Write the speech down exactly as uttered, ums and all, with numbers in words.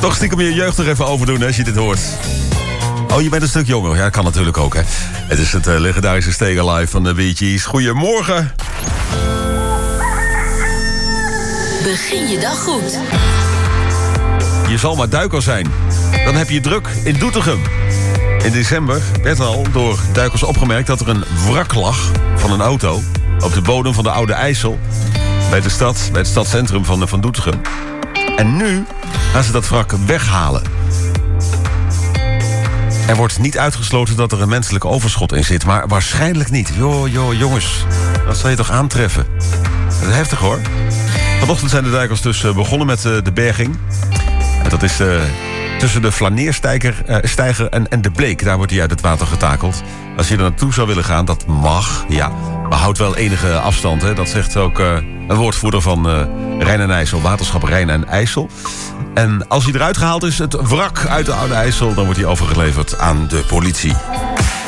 Toch stiekem je jeugd nog even overdoen hè, als je dit hoort. Oh, je bent een stuk jonger. Ja, dat kan natuurlijk ook, hè. Het is het uh, legendarische Stay Alive van de Bee Gees. Goedemorgen. Begin je dag goed. Je zal maar duiker zijn. Dan heb je druk in Doetinchem. In december werd al door duikers opgemerkt dat er een wrak lag van een auto op de bodem van de Oude IJssel bij de stad, bij het stadscentrum van, van Doetinchem. En nu gaan ze dat wrak weghalen. Er wordt niet uitgesloten dat er een menselijk overschot in zit, maar waarschijnlijk niet. Jo, jo, jongens, dat zal je toch aantreffen. Dat is heftig, hoor. Vanochtend zijn de duikers dus begonnen met de berging. En dat is uh, tussen de flaneerstijger uh, stijger en, en de Bleek. Daar wordt hij uit het water getakeld. Als je er naartoe zou willen gaan, dat mag, ja. Maar houd wel enige afstand, hè. Dat zegt ook uh, een woordvoerder van uh, Rijn en IJssel, waterschap Rijn en IJssel. En als hij eruit gehaald is, het wrak uit de Oude IJssel, dan wordt hij overgeleverd aan de politie.